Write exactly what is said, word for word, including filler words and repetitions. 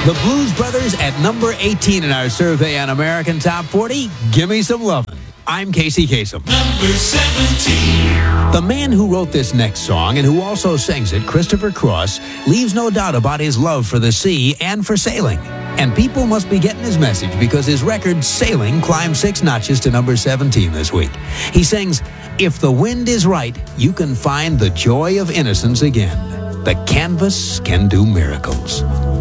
The Blues Brothers at number eighteen in our survey on American Top forty. Gimme Some Lovin'. I'm Casey Kasem. Number seventeen. The man who wrote this next song and who also sings it, Christopher Cross, leaves no doubt about his love for the sea and for sailing. And people must be getting his message because his record, Sailing, climbed six notches to number seventeen this week. He sings, "If the wind is right, you can find the joy of innocence again. The canvas can do miracles."